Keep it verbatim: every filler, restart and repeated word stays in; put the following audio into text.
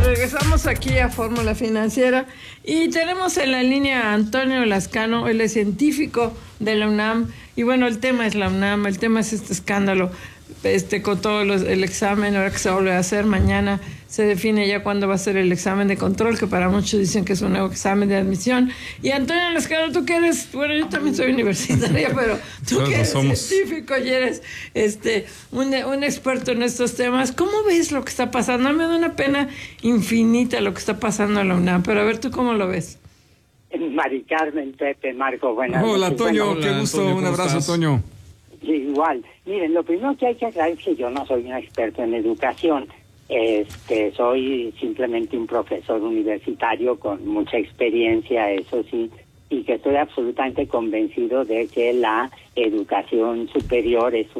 regresamos aquí a Fórmula Financiera y tenemos en la línea a Antonio Lascano, él es científico de la UNAM y bueno, el tema es la UNAM, el tema es este escándalo este con todo los, el examen, ahora que se vuelve a hacer, mañana se define ya cuándo va a ser el examen de control, que para muchos dicen que es un nuevo examen de admisión. Y Antonio Lascano, tú que eres, bueno, yo también soy universitaria, pero tú que eres somos. científico y eres este, un, un experto en estos temas, ¿cómo ves lo que está pasando? A mí me da una pena infinita lo que está pasando en la UNAM, pero a ver, ¿tú cómo lo ves? Mari Carmen, Pepe, Marco, buenas noches. Hola, Toño, Bueno, qué gusto, Antonio, un abrazo, estás? Toño. Igual, miren, lo primero que hay que aclarar es que yo no soy un experto en educación, este, soy simplemente un profesor universitario con mucha experiencia, eso sí, y que estoy absolutamente convencido de que la educación superior es